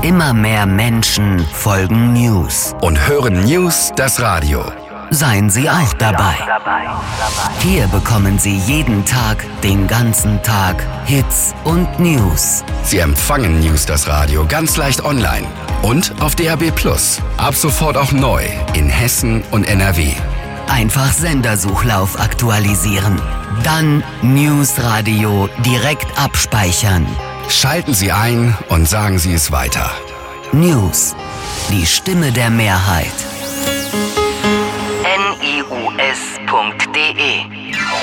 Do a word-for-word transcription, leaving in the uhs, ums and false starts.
Immer mehr Menschen folgen News. Und hören News das Radio. Seien Sie auch dabei. Hier bekommen Sie jeden Tag, den ganzen Tag, Hits und News. Sie empfangen News das Radio ganz leicht online und auf D A B plus. Ab sofort auch neu in Hessen und N R W. Einfach Sendersuchlauf aktualisieren. Dann News Radio direkt abspeichern. Schalten Sie ein und sagen Sie es weiter. News, die Stimme der Mehrheit.